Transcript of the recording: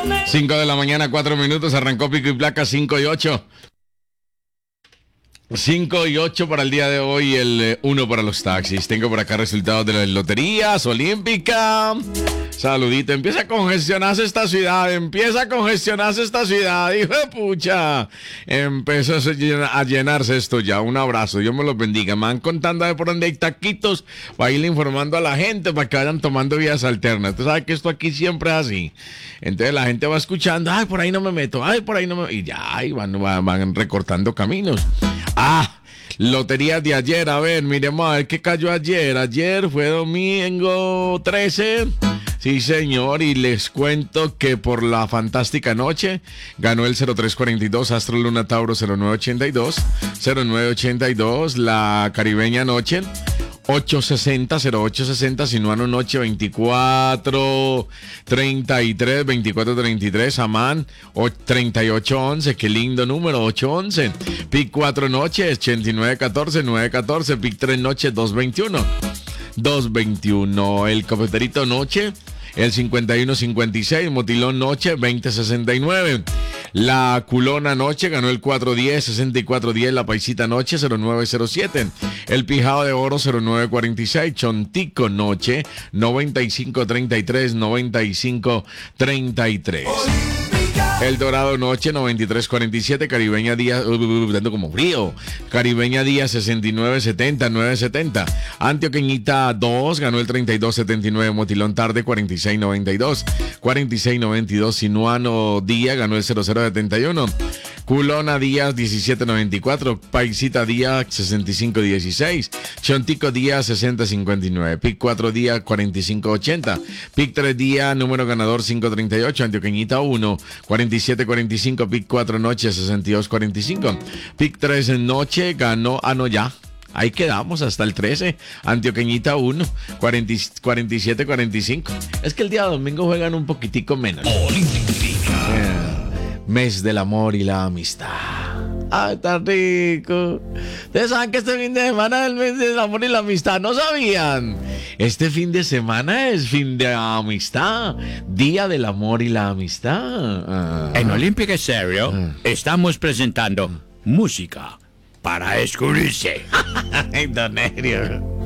5 de la mañana, 4 minutos, arrancó Pico y Placa 5 y 8. 5 y 8 para el día de hoy, el 1 para los taxis. Tengo por acá resultados de las loterías olímpicas. Saludito, empieza a congestionarse esta ciudad, hijo de pucha. Empezó a llenarse esto ya, un abrazo, Dios me los bendiga. Me van contando de por dónde hay taquitos, para irle informando a la gente, para que vayan tomando vías alternas. Usted sabe que esto aquí siempre es así. Entonces la gente va escuchando, ay, por ahí no me meto, ay, por ahí no me... Y ya, y van recortando caminos. Loterías de ayer, a ver, miremos a ver qué cayó ayer. Ayer fue domingo 13. Sí, señor, y les cuento que por la fantástica noche ganó el 0342, Astro Luna Tauro 0982, la caribeña noche 0860, Sinuano noche 2433, Amán 3811, qué lindo número, 811, Pic 4 noche 8914, Pic 3 noche 221, el cafeterito noche el 5156, Motilón noche 2069. La culona noche ganó el 410, 6410, la paisita noche 0907. El pijado de oro 0946, Chontico noche 9533. El dorado noche 9347, caribeña día, dando como frío. Caribeña día 6970. Antioqueñita 2 ganó el 3279, Motilón tarde 4692. Sinuano día ganó el 0071. Culona Díaz 1794, Paisita Díaz 6516, Chontico Díaz 6059, Pic 4 Díaz 4580, Pic 3 Díaz número ganador 538, Antioqueñita 1 4745, Pic 4 noche 6245, Pic 3 noche ganó, no ya. Ahí quedamos hasta el 13. Antioqueñita 1, 47-45. Es que el día domingo juegan un poquitico menos. Mes del amor y la amistad. ¡Ay, está rico! Ustedes saben que este fin de semana es el mes del amor y la amistad. ¿No sabían? Este fin de semana es fin de amistad. Día del amor y la amistad. En Olímpica Estéreo estamos presentando música para escurrirse. ¡Ay, don Nerio!